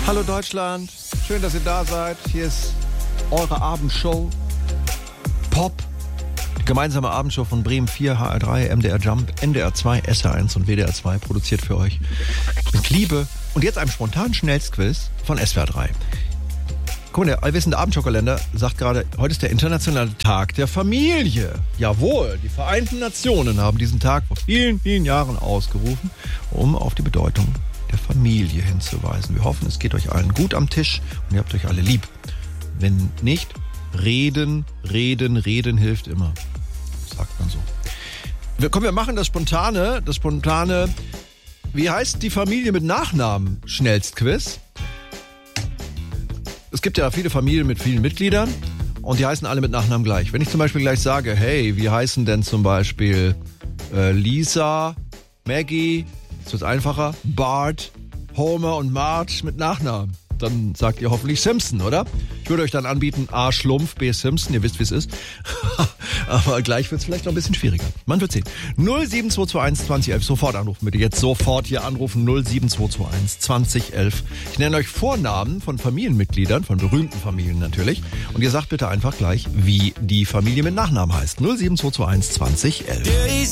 Hallo Deutschland, schön, dass ihr da seid. Hier ist eure Abendshow Pop, die gemeinsame Abendshow von Bremen 4, HR3, MDR Jump, NDR 2, SR1 und WDR 2, produziert für euch mit Liebe. Und jetzt einem spontanen Schnellsquiz von SWR 3. Guck mal, der allwissende Abendshow-Kalender sagt gerade, heute ist der internationale Tag der Familie. Jawohl, die Vereinten Nationen haben diesen Tag vor vielen, vielen Jahren ausgerufen, um auf die Bedeutung der Familie hinzuweisen. Wir hoffen, es geht euch allen gut am Tisch und ihr habt euch alle lieb. Wenn nicht, reden hilft immer. Sagt man so. Wir machen das Spontane, wie heißt die Familie mit Nachnamen? Schnellstquiz. Es gibt ja viele Familien mit vielen Mitgliedern und die heißen alle mit Nachnamen gleich. Wenn ich zum Beispiel gleich sage, hey, wie heißen denn zum Beispiel Lisa, Maggie, ist das einfacher, Bart, Homer und Marge mit Nachnamen? Dann sagt ihr hoffentlich Simpson, oder? Ich würde euch dann anbieten, A. Schlumpf, B. Simpson, ihr wisst, wie es ist. Aber gleich wird es vielleicht noch ein bisschen schwieriger. Man wird sehen. 07221 2011, sofort anrufen, bitte. Jetzt sofort hier anrufen, 07221 2011. Ich nenne euch Vornamen von Familienmitgliedern, von berühmten Familien natürlich. Und ihr sagt bitte einfach gleich, wie die Familie mit Nachnamen heißt. 07221 2011.